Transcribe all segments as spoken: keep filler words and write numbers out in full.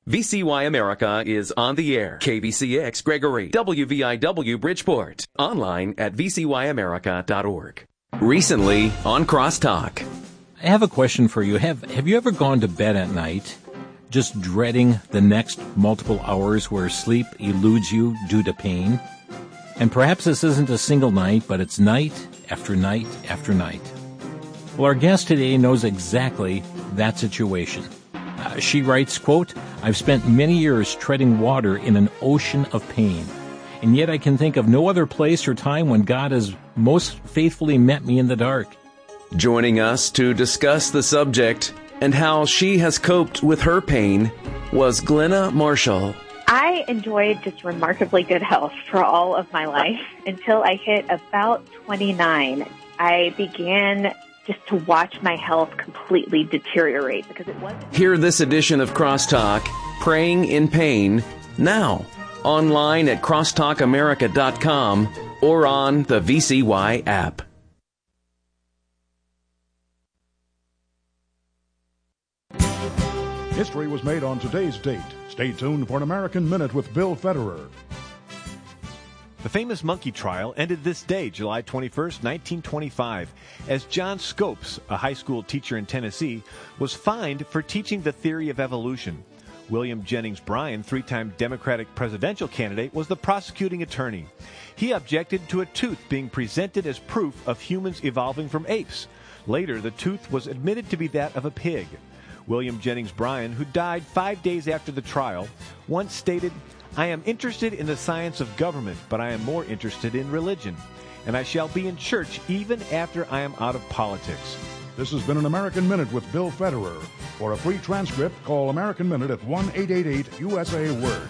V C Y America is on the air. K B C X Gregory, W V I W Bridgeport. Online at v c y america dot org. Recently on Crosstalk. I have a question for you. Have Have you ever gone to bed at night just dreading the next multiple hours where sleep eludes you due to pain? And perhaps this isn't a single night, but it's night after night after night. Well, our guest today knows exactly that situation. Uh, she writes, quote, "I've spent many years treading water in an ocean of pain, and yet I can think of no other place or time when God has most faithfully met me in the dark." Joining us to discuss the subject and how she has coped with her pain was Glenna Marshall. I enjoyed just remarkably good health for all of my life until I hit about twenty-nine. I began just to watch my health completely deteriorate because it wasn't. Hear this edition of Crosstalk, Praying in Pain, now, online at crosstalk america dot com or on the V C Y app. History was made on today's date. Stay tuned for an American Minute with Bill Federer. The famous monkey trial ended this day, July twenty-first, nineteen twenty-five, as John Scopes, a high school teacher in Tennessee, was fined for teaching the theory of evolution. William Jennings Bryan, three-time Democratic presidential candidate, was the prosecuting attorney. He objected to a tooth being presented as proof of humans evolving from apes. Later, the tooth was admitted to be that of a pig. William Jennings Bryan, who died five days after the trial, once stated, "I am interested in the science of government, but I am more interested in religion, and I shall be in church even after I am out of politics." This has been an American Minute with Bill Federer. For a free transcript, call American Minute at one eight eight eight U S A Word.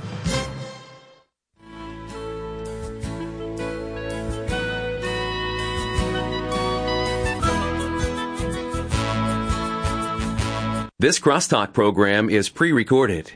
This Crosstalk program is pre-recorded.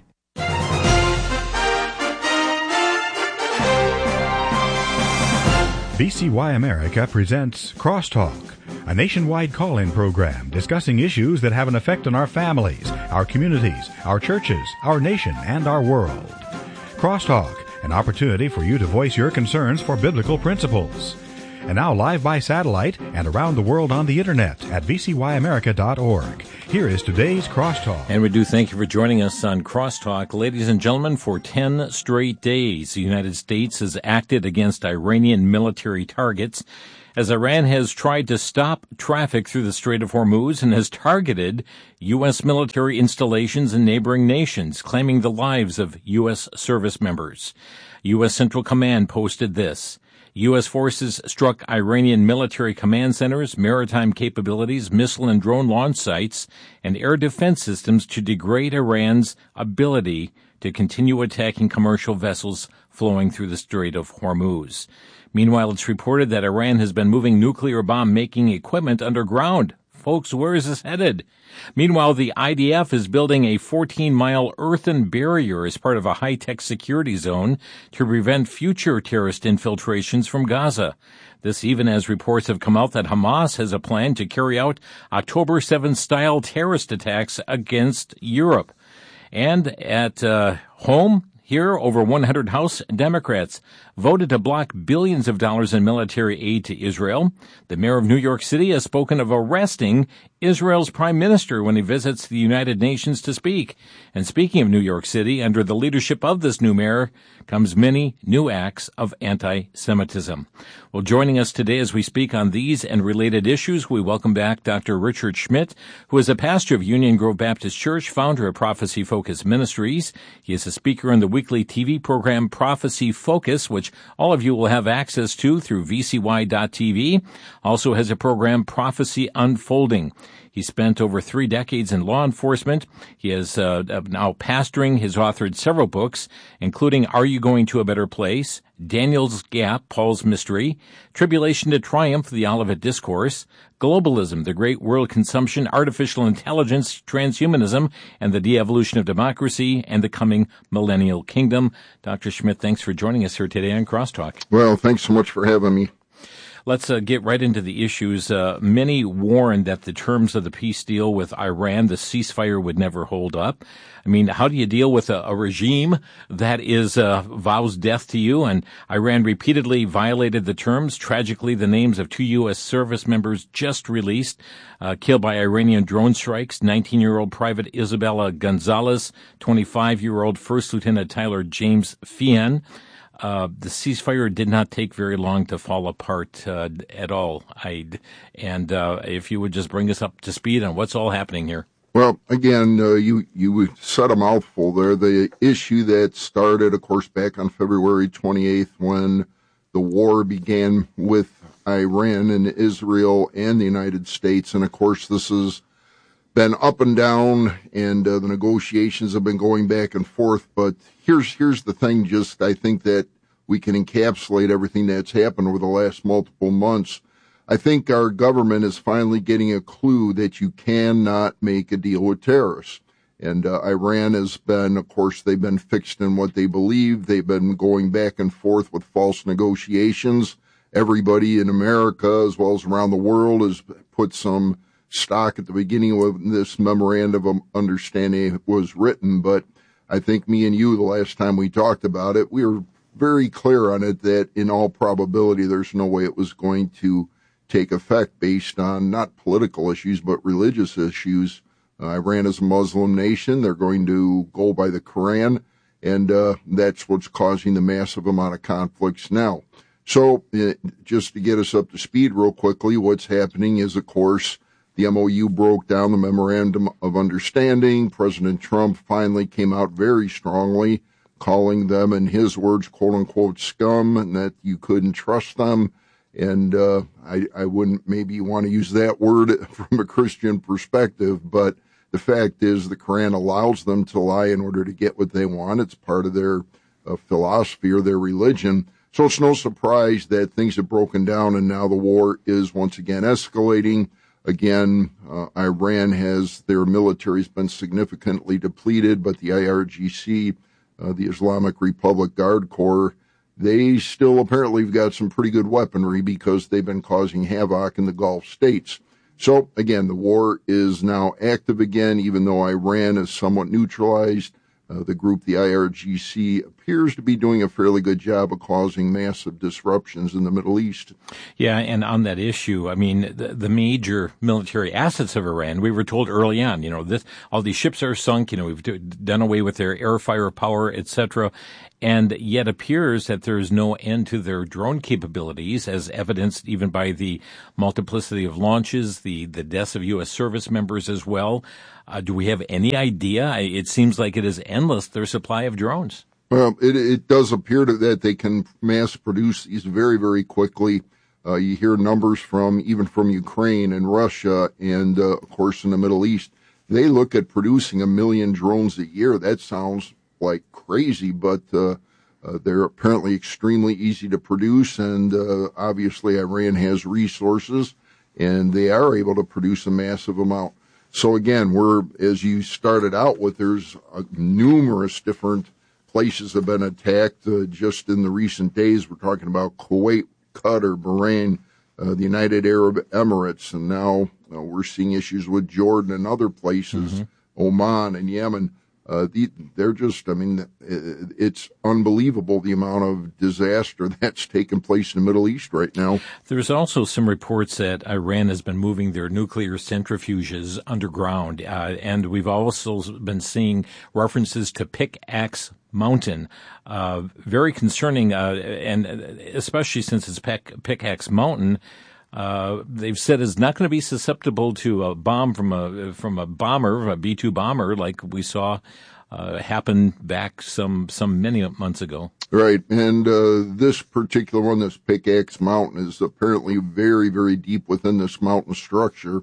V C Y America presents Crosstalk, a nationwide call-in program discussing issues that have an effect on our families, our communities, our churches, our nation, and our world. Crosstalk, an opportunity for you to voice your concerns for biblical principles. And now live by satellite and around the world on the internet at v c y america dot org. Here is today's Crosstalk. And we do thank you for joining us on Crosstalk. Ladies and gentlemen, for ten straight days, the United States has acted against Iranian military targets as Iran has tried to stop traffic through the Strait of Hormuz and has targeted U S military installations in neighboring nations, claiming the lives of U S service members. U S Central Command posted this. U S forces struck Iranian military command centers, maritime capabilities, missile and drone launch sites, and air defense systems to degrade Iran's ability to continue attacking commercial vessels flowing through the Strait of Hormuz. Meanwhile, it's reported that Iran has been moving nuclear bomb-making equipment underground. Folks, where is this headed? Meanwhile, the I D F is building a fourteen-mile earthen barrier as part of a high-tech security zone to prevent future terrorist infiltrations from Gaza. This even as reports have come out that Hamas has a plan to carry out October seventh-style terrorist attacks against Europe. And at uh, home, here, over one hundred House Democrats voted to block billions of dollars in military aid to Israel. The mayor of New York City has spoken of arresting Israel's prime minister when he visits the United Nations to speak. And speaking of New York City, under the leadership of this new mayor comes many new acts of anti-Semitism. Well, joining us today as we speak on these and related issues, we welcome back Doctor Richard Schmidt, who is a pastor of Union Grove Baptist Church, founder of Prophecy Focus Ministries. He is a speaker in the weekly T V program Prophecy Focus, which all of you will have access to through v c y dot t v. Also has a program Prophecy Unfolding. He spent over three decades in law enforcement. He is uh, now pastoring. He's authored several books, including Are You Going to a Better Place?, Daniel's Gap, Paul's Mystery, Tribulation to Triumph, The Olivet Discourse, Globalism, The Great World Consumption, Artificial Intelligence, Transhumanism, and the De-Evolution of Democracy, and the Coming Millennial Kingdom. Doctor Schmidt, thanks for joining us here today on Crosstalk. Well, thanks so much for having me. Let's uh, get right into the issues. Uh, many warned that the terms of the peace deal with Iran, the ceasefire, would never hold up. I mean, how do you deal with a, a regime that is uh, vows death to you? And Iran repeatedly violated the terms. Tragically, the names of two U S service members just released, uh, killed by Iranian drone strikes. nineteen-year-old Private Isabella Gonzalez, twenty-five-year-old First Lieutenant Tyler James Feehan. Uh, the ceasefire did not take very long to fall apart uh, at all. I'd, and uh, if you would just bring us up to speed on what's all happening here. Well, again, uh, you you said a mouthful there. The issue that started, of course, back on February twenty-eighth when the war began with Iran and Israel and the United States. And, of course, this has been up and down, and uh, the negotiations have been going back and forth. But here's here's the thing, just I think that we can encapsulate everything that's happened over the last multiple months. I think our government is finally getting a clue that you cannot make a deal with terrorists. And uh, Iran has been, of course, they've been fixed in what they believe. They've been going back and forth with false negotiations. Everybody in America, as well as around the world, has put some stock at the beginning of this memorandum of understanding was written. But I think me and you, the last time we talked about it, we were very clear on it that in all probability there's no way it was going to take effect based on not political issues but religious issues. Uh, Iran is a Muslim nation. They're going to go by the Quran, and uh, that's what's causing the massive amount of conflicts now. So uh, just to get us up to speed real quickly, what's happening is, of course, the M O U broke down the Memorandum of Understanding. President Trump finally came out very strongly, calling them, in his words, quote-unquote, scum, and that you couldn't trust them. And uh, I, I wouldn't maybe want to use that word from a Christian perspective, but the fact is the Quran allows them to lie in order to get what they want. It's part of their uh, philosophy or their religion. So it's no surprise that things have broken down, and now the war is once again escalating. Again, uh, Iran has, their military has been significantly depleted, but the I R G C, uh, the Islamic Republic Guard Corps, they still apparently have got some pretty good weaponry because they've been causing havoc in the Gulf states. So, again, the war is now active again, even though Iran is somewhat neutralized. Uh, the group, the I R G C, appears to be doing a fairly good job of causing massive disruptions in the Middle East. Yeah, and on that issue, I mean, the, the major military assets of Iran, we were told early on, you know, this, all these ships are sunk, you know, we've do, done away with their air firepower, et cetera, and yet appears that there is no end to their drone capabilities, as evidenced even by the multiplicity of launches, the, the deaths of U S service members as well. Uh, do we have any idea? It seems like it is endless, their supply of drones. Well, it, it does appear to, that they can mass produce these very, very quickly. Uh, you hear numbers from, even from Ukraine and Russia and, uh, of course, in the Middle East. They look at producing a million drones a year. That sounds like crazy, but uh, uh, they're apparently extremely easy to produce, and uh, obviously Iran has resources, and they are able to produce a massive amount. So again, we're, as you started out with, there's uh, numerous different places have been attacked uh, just in the recent days. We're talking about Kuwait, Qatar, Bahrain, uh, the United Arab Emirates, and now uh, we're seeing issues with Jordan and other places, mm-hmm. Oman and Yemen. Uh, the, they're just, I mean, it's unbelievable the amount of disaster that's taken place in the Middle East right now. There's also some reports that Iran has been moving their nuclear centrifuges underground, uh, and we've also been seeing references to Pickaxe Mountain. Uh, very concerning, uh, and especially since it's Pick, Pickaxe Mountain. Uh, they've said is not going to be susceptible to a bomb from a from a bomber, a B two bomber, like we saw uh, happen back some some many months ago. Right, and uh, this particular one, this Pickaxe Mountain, is apparently very, very deep within this mountain structure.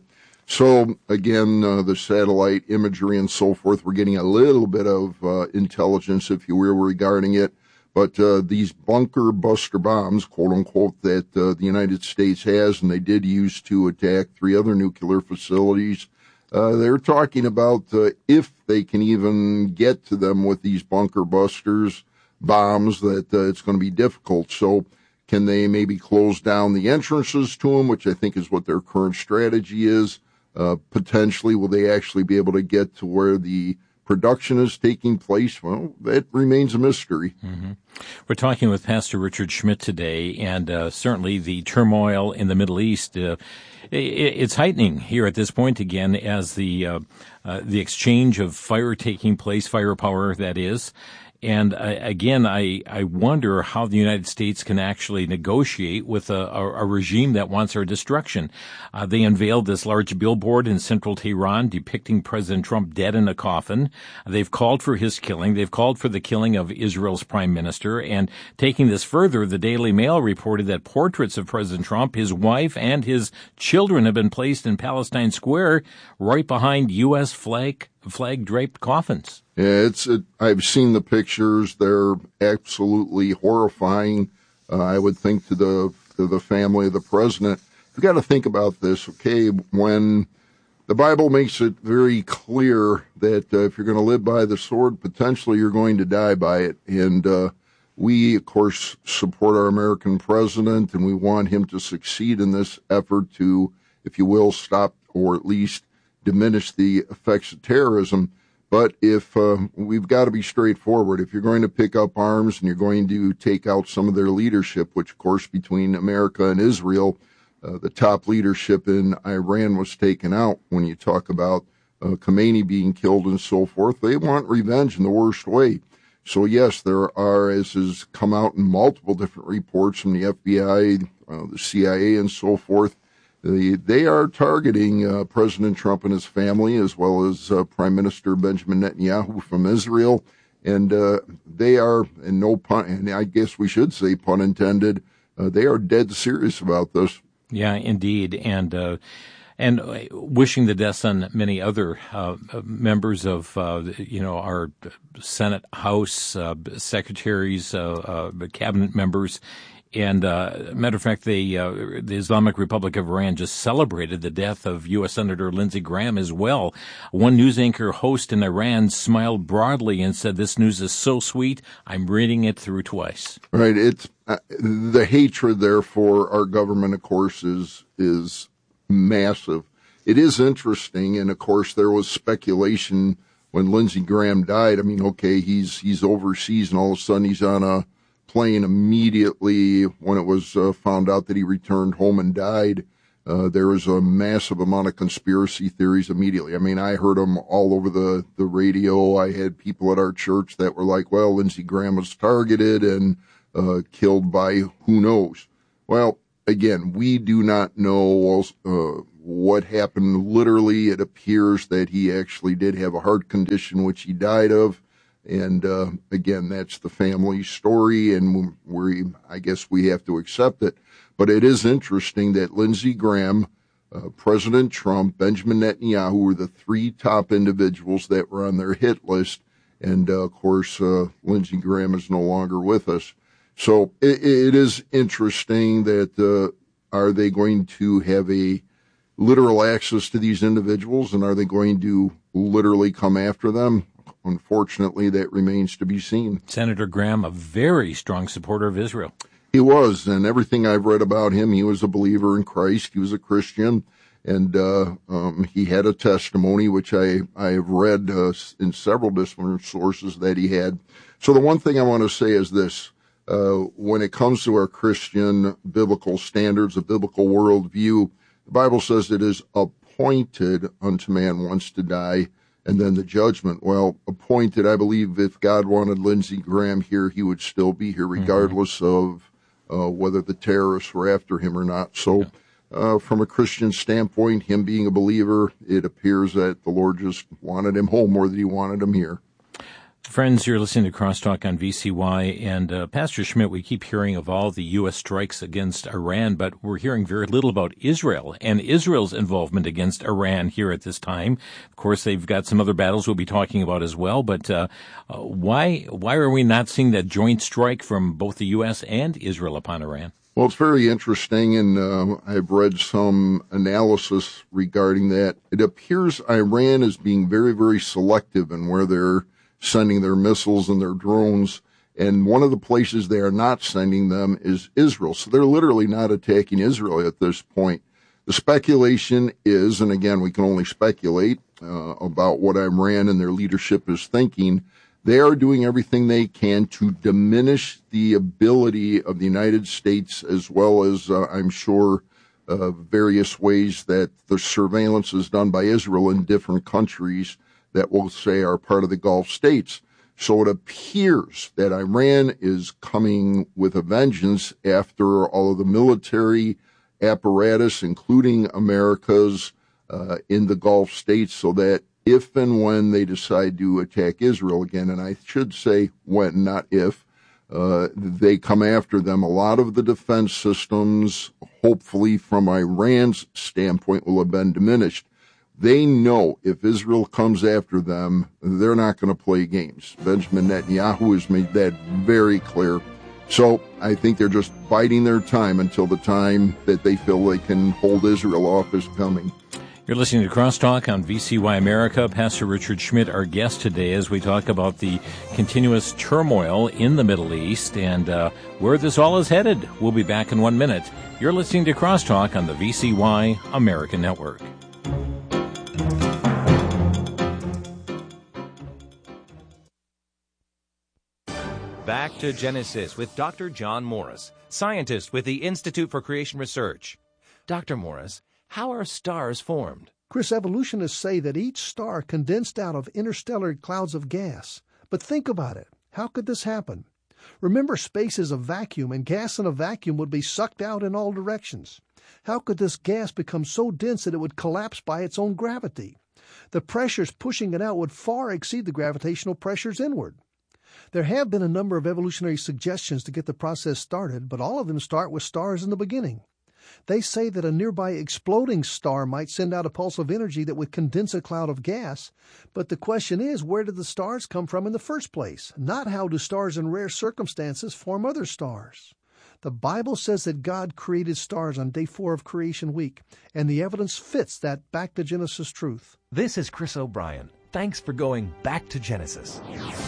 So again, uh, the satellite imagery and so forth, we're getting a little bit of uh, intelligence, if you will, regarding it. But uh, these bunker buster bombs, quote unquote, that uh, the United States has, and they did use to attack three other nuclear facilities, uh, they're talking about uh, if they can even get to them with these bunker busters bombs, that uh, it's going to be difficult. So Can they maybe close down the entrances to them, which I think is what their current strategy is? Uh, potentially, will they actually be able to get to where the production is taking place? Well, that remains a mystery. Mm-hmm. We're talking with Pastor Richard Schmidt today, and uh, certainly the turmoil in the Middle East, uh, it, it's heightening here at this point again as the uh, uh, the exchange of fire taking place, firepower that is. And uh, again, I, I wonder how the United States can actually negotiate with a, a, a regime that wants our destruction. Uh, they unveiled this large billboard in central Tehran depicting President Trump dead in a coffin. They've called for his killing. They've called for the killing of Israel's prime minister. And taking this further, the Daily Mail reported that portraits of President Trump, his wife, and his children have been placed in Palestine Square right behind U S flag flag-draped coffins. Yeah, it's. It, I've seen the pictures. They're absolutely horrifying. Uh, I would think to the to the family of the president. You've got to think about this, okay? When the Bible makes it very clear that uh, if you're going to live by the sword, potentially you're going to die by it. And uh, we, of course, support our American president, and we want him to succeed in this effort to, if you will, stop or at least diminish the effects of terrorism. But if uh, we've got to be straightforward, if you're going to pick up arms and you're going to take out some of their leadership, which of course between America and Israel, uh, the top leadership in Iran was taken out. When you talk about uh, Khomeini being killed and so forth, they want revenge in the worst way. So yes, there are, as has come out in multiple different reports from the F B I, uh, the C I A, and so forth, They, they are targeting uh, President Trump and his family, as well as uh, Prime Minister Benjamin Netanyahu from Israel. And uh, they are, and no pun, and I guess we should say pun intended, uh, they are dead serious about this. Yeah, indeed. And uh, and wishing the deaths on many other uh, members of, uh, you know, our Senate, House, uh, secretaries, uh, uh, cabinet members. And, uh, matter of fact, the, uh, the Islamic Republic of Iran just celebrated the death of U S Senator Lindsey Graham as well. One news anchor host in Iran smiled broadly and said, "This news is so sweet, I'm reading it through twice." Right. It's uh, the hatred there for our government, of course, is, is massive. It is interesting. And of course, there was speculation when Lindsey Graham died. I mean, okay, he's, he's overseas and all of a sudden he's on a plane immediately when it was uh, found out that he returned home and died. Uh, there was a massive amount of conspiracy theories immediately. I mean, I heard them all over the, the radio. I had people at our church that were like, well, Lindsey Graham was targeted and uh, killed by who knows. Well, again, we do not know uh, what happened. Literally, it appears that he actually did have a heart condition, which he died of. And, uh, again, that's the family story, and we, I guess we have to accept it. But it is interesting that Lindsey Graham, uh, President Trump, Benjamin Netanyahu were the three top individuals that were on their hit list. And, uh, of course, uh, Lindsey Graham is no longer with us. So it, it is interesting that, uh, are they going to have a literal access to these individuals, and are they going to literally come after them? Unfortunately, that remains to be seen. Senator Graham, a very strong supporter of Israel. He was, and everything I've read about him, he was a believer in Christ. He was a Christian, and uh, um, he had a testimony, which I, I have read uh, in several different sources that he had. So the one thing I want to say is this. Uh, when it comes to our Christian biblical standards, a biblical worldview, the Bible says it is appointed unto man once to die, and then the judgment. Well, appointed, I believe if God wanted Lindsey Graham here, he would still be here regardless mm-hmm. of uh, whether the terrorists were after him or not. So uh, from a Christian standpoint, him being a believer, it appears that the Lord just wanted him home more than he wanted him here. Friends, you're listening to Crosstalk on V C Y, and uh, Pastor Schmidt, we keep hearing of all the U S strikes against Iran, but we're hearing very little about Israel and Israel's involvement against Iran here at this time. Of course, they've got some other battles we'll be talking about as well, but uh, uh, why why are we not seeing that joint strike from both the U S and Israel upon Iran? Well, it's very interesting, and uh, I've read some analysis regarding that. It appears Iran is being very, very selective in where they're sending their missiles and their drones, And one of the places they are not sending them is Israel. So they're literally not attacking Israel at this point. The speculation is, and again, we can only speculate uh, about what Iran and their leadership is thinking, they are doing everything they can to diminish the ability of the United States, as well as, uh, I'm sure, uh, various ways that the surveillance is done by Israel in different countries that we'll say are part of the Gulf states. So it appears that Iran is coming with a vengeance after all of the military apparatus, including America's, uh, in the Gulf states, so that if and when they decide to attack Israel again, and I should say when, not if, uh, they come after them, a lot of the defense systems, hopefully from Iran's standpoint, will have been diminished. They know if Israel comes after them, they're not going to play games. Benjamin Netanyahu has made that very clear. So I think they're just biding their time until the time that they feel they can hold Israel off is coming. You're listening to Crosstalk on V C Y America. Pastor Richard Schmidt, our guest today, as we talk about the continuous turmoil in the Middle East and uh, where this all is headed. We'll be back in one minute. You're listening to Crosstalk on the V C Y American Network. Back to Genesis with Doctor John Morris, scientist with the Institute for Creation Research. Doctor Morris, how are stars formed? Chris, evolutionists say that each star condensed out of interstellar clouds of gas. But think about it. How could this happen? Remember, space is a vacuum, and gas in a vacuum would be sucked out in all directions. How could this gas become so dense that it would collapse by its own gravity? The pressures pushing it out would far exceed the gravitational pressures inward. There have been a number of evolutionary suggestions to get the process started, but all of them start with stars in the beginning. They say that a nearby exploding star might send out a pulse of energy that would condense a cloud of gas, but the question is, where did the stars come from in the first place? Not how do stars in rare circumstances form other stars. The Bible says that God created stars on day four of creation week, and the evidence fits that back to Genesis truth. This is Chris O'Brien. Thanks for going back to Genesis.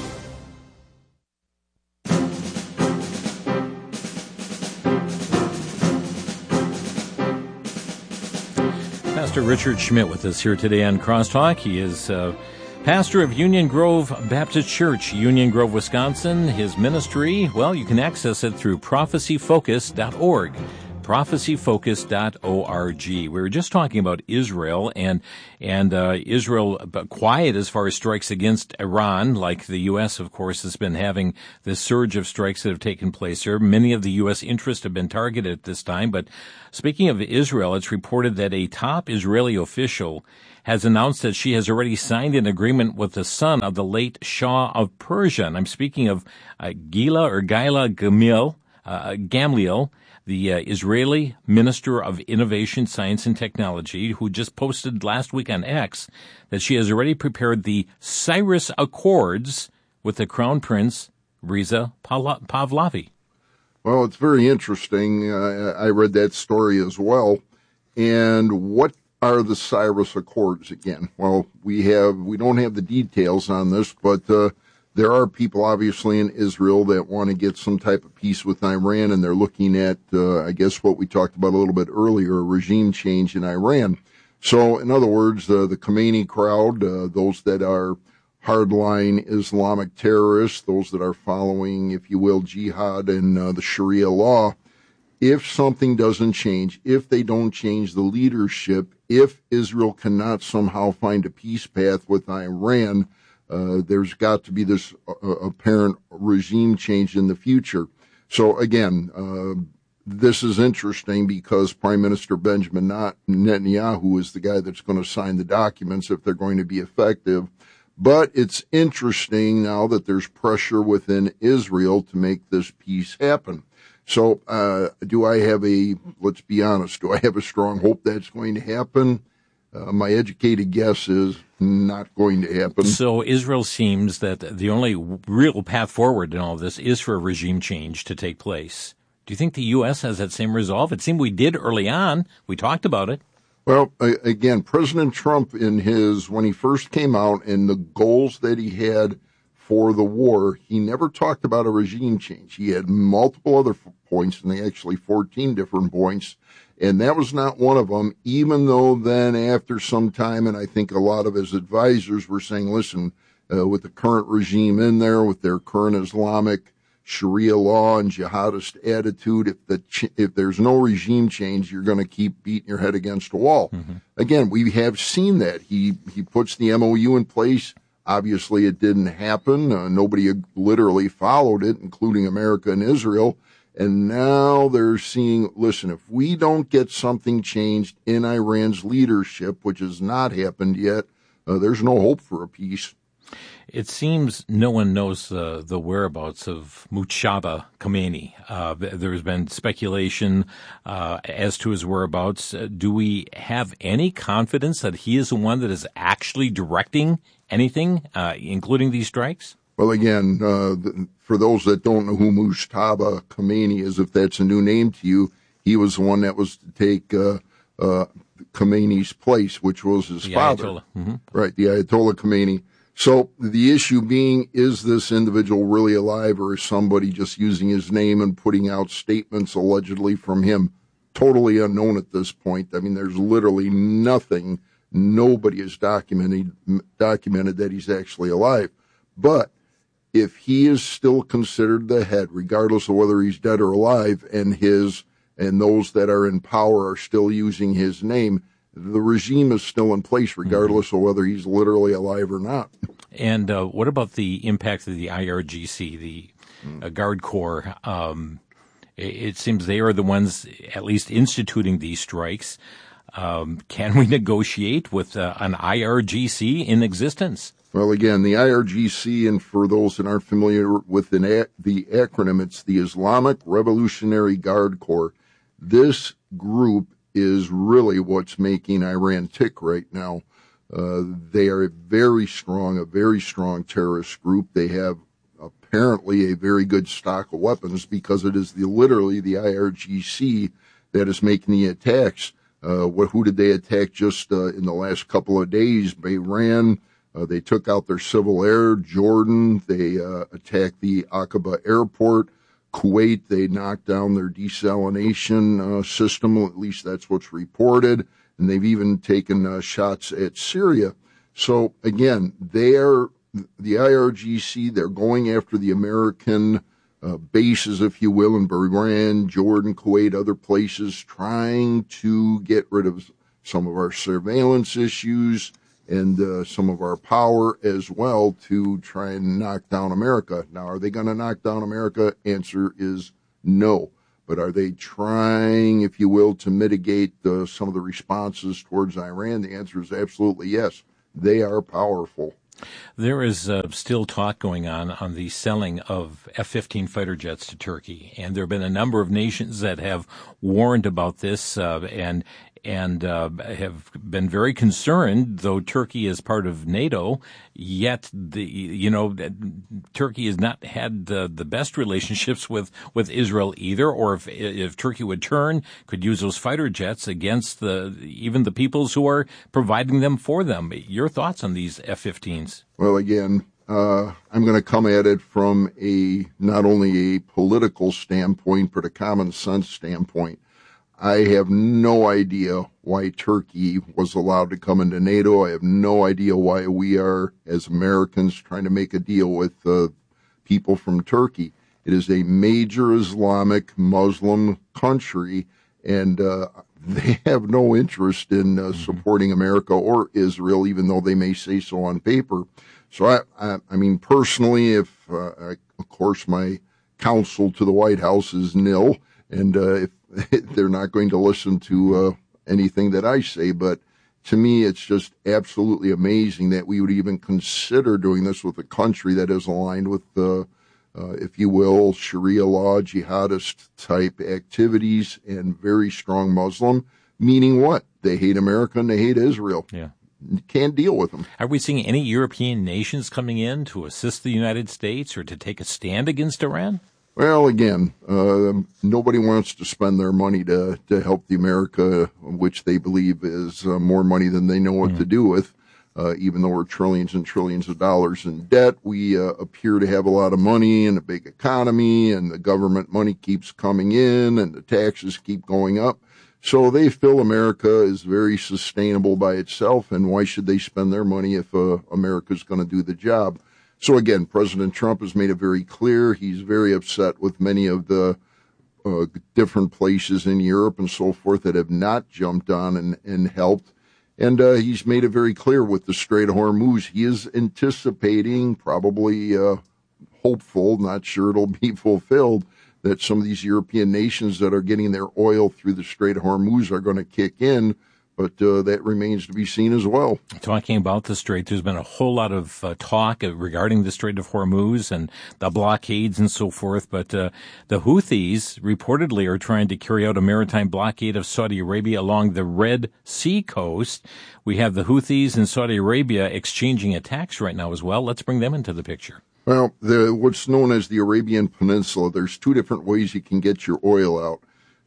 Pastor Richard Schmidt with us here today on Crosstalk. He is uh, pastor of Union Grove Baptist Church, Union Grove, Wisconsin. His ministry, well, you can access it through prophecy focus dot org. prophecy focus dot org. We were just talking about Israel and and uh, Israel quiet as far as strikes against Iran, like the U S, of course, has been having this surge of strikes that have taken place there. Many of the U S interests have been targeted at this time. But speaking of Israel, it's reported that a top Israeli official has announced that she has already signed an agreement with the son of the late Shah of Persia. And I'm speaking of uh, Gila or Gila Gamil, uh, Gamliel, the uh, Israeli Minister of Innovation, Science, and Technology, who just posted last week on X that she has already prepared the Cyrus Accords with the Crown Prince, Reza Pahlavi. Well, it's very interesting. Uh, I read that story as well. And what are the Cyrus Accords again? Well, we have we don't have the details on this, but uh, there are people obviously in Israel that want to get some type of peace with Iran, and they're looking at, uh, I guess, what we talked about a little bit earlier, a regime change in Iran. So, in other words, uh, the Khomeini crowd, uh, those that are hardline Islamic terrorists, those that are following, if you will, jihad and uh, the Sharia law, if something doesn't change, if they don't change the leadership, if Israel cannot somehow find a peace path with Iran, uh, there's got to be this uh, apparent regime change in the future. So again, uh, this is interesting because Prime Minister Benjamin Netanyahu is the guy that's going to sign the documents if they're going to be effective. But it's interesting now that there's pressure within Israel to make this peace happen. So, uh, do I have a, let's be honest, do I have a strong hope that's going to happen? Uh, my educated guess is not going to happen. So Israel seems that the only real path forward in all this is for a regime change to take place. Do you think the U S has that same resolve? It seemed we did early on. We talked about it. Well, again, President Trump in his, when he first came out and the goals that he had for the war, he never talked about a regime change. He had multiple other f- points, and they actually fourteen different points, and that was not one of them, even though then after some time, and I think a lot of his advisors were saying, listen, uh, with the current regime in there, with their current Islamic Sharia law and jihadist attitude, if the ch- if there's no regime change, you're going to keep beating your head against a wall. Mm-hmm. Again, we have seen that. He, he puts the M O U in place. Obviously, it didn't happen. Uh, nobody literally followed it, including America and Israel. And now they're seeing, listen, if we don't get something changed in Iran's leadership, which has not happened yet, uh, there's no hope for a peace. It seems no one knows uh, the whereabouts of Mujtaba Khomeini. Uh, there has been speculation uh, as to his whereabouts. Uh, do we have any confidence that he is the one that is actually directing anything, uh, including these strikes? Well, again, uh, the, for those that don't know who Mujtaba Khomeini is, if that's a new name to you, he was the one that was to take uh, uh, Khomeini's place, which was his the father. Ayatollah. Mm-hmm. Right, the Ayatollah Khomeini. So the issue being, is this individual really alive, or is somebody just using his name and putting out statements allegedly from him? Totally unknown at this point. I mean, there's literally nothing. Nobody has documented, documented that he's actually alive. But if he is still considered the head, regardless of whether he's dead or alive, and his and those that are in power are still using his name, the regime is still in place, regardless mm-hmm. of whether he's literally alive or not. And uh, what about the impact of the I R G C, the mm. uh, Guard Corps? Um, it, it seems they are the ones at least instituting these strikes. Um, can we negotiate with uh, an I R G C in existence? Well, again, the I R G C, and for those that aren't familiar with an a- the acronym, it's the Islamic Revolutionary Guard Corps. This group is really what's making Iran tick right now. Uh, they are a very strong, a very strong terrorist group. They have apparently a very good stock of weapons, because it is the literally the I R G C that is making the attacks. Uh, what, who did they attack just uh, in the last couple of days? Iran. Uh, they took out their civil air. Jordan. They uh, attacked the Aqaba airport. Kuwait, they knocked down their desalination uh, system. At least that's what's reported. And they've even taken uh, shots at Syria. So again, they're the I R G C. They're going after the American uh, bases, if you will, in Iran, Jordan, Kuwait, other places, trying to get rid of some of our surveillance issues and uh, some of our power as well, to try and knock down America. Now, are they going to knock down America? Answer is no. But are they trying, if you will, to mitigate uh, some of the responses towards Iran? The answer is absolutely yes. They are powerful. There is uh, still talk going on on the selling of F fifteen fighter jets to Turkey, and there have been a number of nations that have warned about this, uh, and and uh, have been very concerned. Though Turkey is part of NATO, yet the you know Turkey has not had the the best relationships with, with Israel either. Or if if Turkey would turn, could use those fighter jets against the even the peoples who are providing them for them. Your thoughts on these F fifteens? Well, again, uh, I'm going to come at it from a not only a political standpoint, but a common sense standpoint. I have no idea why Turkey was allowed to come into NATO. I have no idea why we are, as Americans, trying to make a deal with uh, people from Turkey. It is a major Islamic Muslim country, and uh, they have no interest in uh, supporting America or Israel, even though they may say so on paper. So, I, I, I mean, personally, if, uh, I, of course, my counsel to the White House is nil, and uh, if they're not going to listen to uh, anything that I say, but to me, it's just absolutely amazing that we would even consider doing this with a country that is aligned with, uh, uh, if you will, Sharia law, jihadist type activities, and very strong Muslim, meaning what? They hate America and they hate Israel. Yeah. You can't deal with them. Are we seeing any European nations coming in to assist the United States or to take a stand against Iran? Well, again, uh, nobody wants to spend their money to, to help the America, which they believe is uh, more money than they know what mm. to do with. Uh, even though we're trillions and trillions of dollars in debt, we uh, appear to have a lot of money and a big economy, and the government money keeps coming in and the taxes keep going up. So they feel America is very sustainable by itself, and why should they spend their money if uh, America's going to do the job? So again, President Trump has made it very clear. He's very upset with many of the uh, different places in Europe and so forth that have not jumped on and, and helped. And uh, he's made it very clear with the Strait of Hormuz. He is anticipating, probably uh, hopeful, not sure it'll be fulfilled, that some of these European nations that are getting their oil through the Strait of Hormuz are going to kick in. But uh, that remains to be seen as well. Talking about the Strait, there's been a whole lot of uh, talk regarding the Strait of Hormuz and the blockades and so forth. But uh, the Houthis reportedly are trying to carry out a maritime blockade of Saudi Arabia along the Red Sea coast. We have the Houthis and Saudi Arabia exchanging attacks right now as well. Let's bring them into the picture. Well, the, what's known as the Arabian Peninsula, there's two different ways you can get your oil out.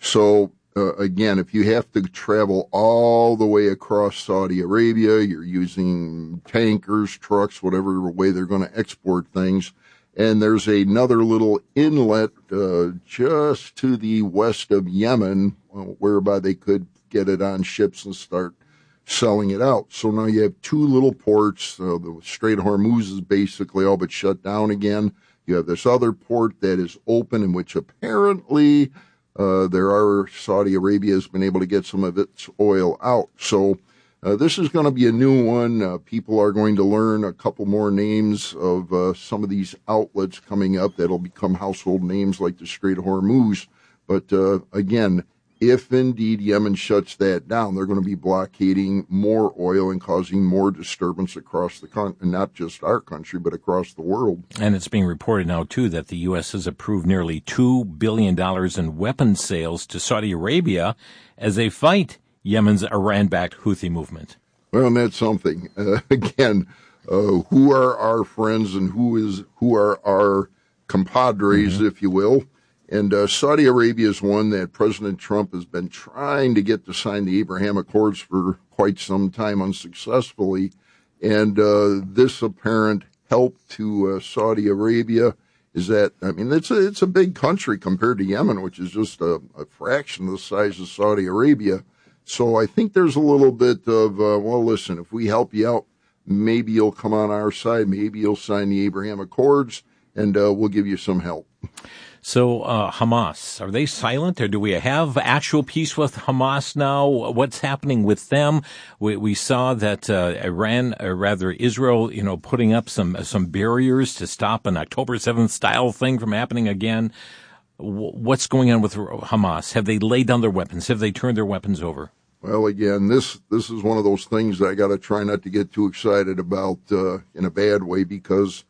So Uh, again, if you have to travel all the way across Saudi Arabia, you're using tankers, trucks, whatever way they're going to export things. And there's another little inlet uh, just to the west of Yemen, uh, whereby they could get it on ships and start selling it out. So now you have two little ports. Uh, the Strait of Hormuz is basically all but shut down again. You have this other port that is open, in which apparently Uh, there are, Saudi Arabia has been able to get some of its oil out. So uh, this is going to be a new one. Uh, people are going to learn a couple more names of uh, some of these outlets coming up that'll become household names like the Strait of Hormuz. But uh, again, if indeed Yemen shuts that down, they're going to be blockading more oil and causing more disturbance across the country, not just our country, but across the world. And it's being reported now, too, that the U S has approved nearly two billion dollars in weapons sales to Saudi Arabia as they fight Yemen's Iran-backed Houthi movement. Well, and that's something. Uh, again, uh, who are our friends and who is who are our compadres, mm-hmm. if you will? And uh, Saudi Arabia is one that President Trump has been trying to get to sign the Abraham Accords for quite some time unsuccessfully. And uh, this apparent help to uh, Saudi Arabia is that, I mean, it's a, it's a big country compared to Yemen, which is just a, a fraction of the size of Saudi Arabia. So I think there's a little bit of, uh, well, listen, if we help you out, maybe you'll come on our side, maybe you'll sign the Abraham Accords, and uh, we'll give you some help. So uh, Hamas, are they silent, or do we have actual peace with Hamas now? What's happening with them? We, we saw that uh, Iran, or rather Israel, you know, putting up some some barriers to stop an October seventh style thing from happening again. W- what's going on with Hamas? Have they laid down their weapons? Have they turned their weapons over? Well, again, this this is one of those things that I got to try not to get too excited about uh, in a bad way, because